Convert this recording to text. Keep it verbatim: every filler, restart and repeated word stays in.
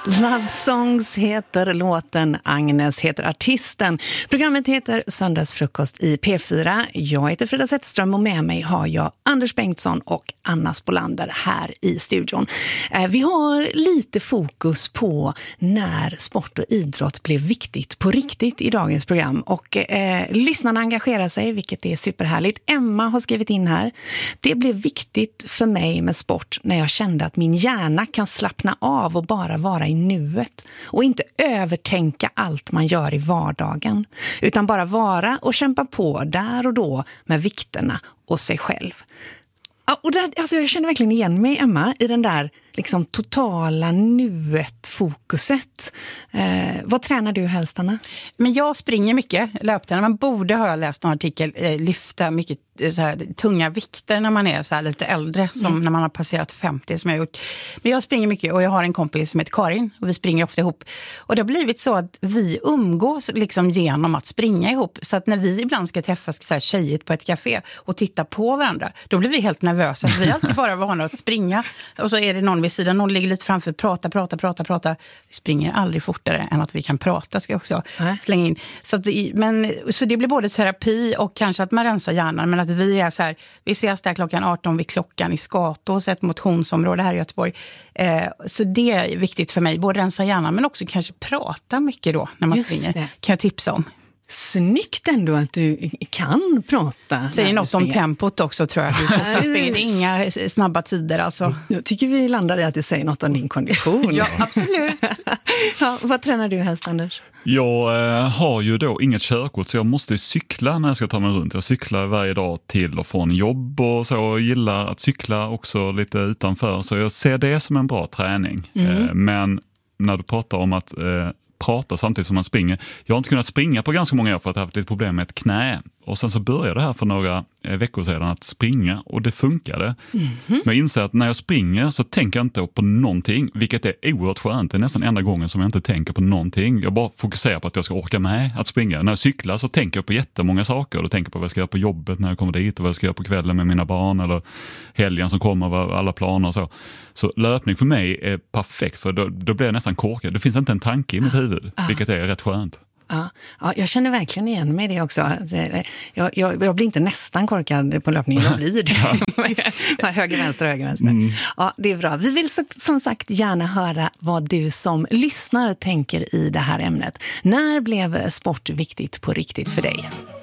Love Songs heter låten, Agnes heter artisten. Programmet heter Söndagsfrukost i P fyra. Jag heter Frida Zetterström och med mig har jag Anders Bengtsson och Anna Spolander här i studion. Vi har lite fokus på när sport och idrott blev viktigt på riktigt i dagens program. Och eh, lyssnarna engagerar sig, vilket är superhärligt. Emma har skrivit in här. Det blev viktigt för mig med sport när jag kände att min hjärna kan slappna av och bara vara i nuet och inte övertänka allt man gör i vardagen, utan bara vara och kämpa på där och då med vikterna och sig själv. Ja, och där, alltså jag känner verkligen igen mig, Emma, i den där liksom totala nuet-fokuset. Eh, vad tränar du helst, Anna? Men jag springer mycket, löptränar. Man borde ha läst någon artikel, eh, lyfta mycket så här, tunga vikter när man är så här lite äldre, som mm. när man har passerat femtio som jag har gjort. Men jag springer mycket och jag har en kompis som heter Karin och vi springer ofta ihop. Och det har blivit så att vi umgås liksom genom att springa ihop. Så att när vi ibland ska träffas så här tjejigt på ett café och titta på varandra, då blir vi helt nervösa. Vi är alltid bara vana att springa och så är det någon vid sidan, någon ligger lite framför, prata, prata, prata, prata. Vi springer aldrig fortare än att vi kan prata, ska jag också äh. slänga in. Så, att, men, så det blir både terapi och kanske att man rensar hjärnan, men att vi är så här, vi ses där klockan arton vid klockan i Skatås, ett motionsområde här i Göteborg. Eh, så det är viktigt för mig, både rensa hjärnan men också kanske prata mycket då när man Just springer. Det. Kan jag tipsa om. Snyggt ändå att du kan prata. Säger något om tempot också, tror jag. Det är inga snabba tider alltså. Jag tycker vi landar i att det säger något om din kondition. Ja, absolut. Ja, vad tränar du helst, Anders? Jag eh, har ju då inget körkort, så jag måste cykla när jag ska ta mig runt. Jag cyklar varje dag till och från jobb och så. Jag gillar att cykla också lite utanför. Så jag ser det som en bra träning. Mm. Eh, men när du pratar om att eh, prata samtidigt som man springer. Jag har inte kunnat springa på ganska många år för att jag har haft lite problem med ett knä. Och sen så började det här för några eh, veckor sedan att springa och det funkade. Mm-hmm. Men jag inser att när jag springer så tänker jag inte på någonting, vilket är oerhört skönt. Det är nästan enda gången som jag inte tänker på någonting. Jag bara fokuserar på att jag ska orka med att springa. När jag cyklar så tänker jag på jättemånga saker. Jag tänker på vad jag ska göra på jobbet när jag kommer dit och vad jag ska göra på kvällen med mina barn eller helgen som kommer, alla planer och så. Så löpning för mig är perfekt, för då, då blir jag nästan korkad. Det finns inte en tanke i mitt huvud, ah. vilket är rätt skönt. Ja, ja, jag känner verkligen igen mig det också. Jag, jag, jag blir inte nästan korkad på löpningen, jag blir det. höger, vänster, höger, vänster. Mm. Ja, det är bra. Vi vill så, som sagt gärna höra vad du som lyssnar tänker i det här ämnet. När blev sport viktigt på riktigt för dig?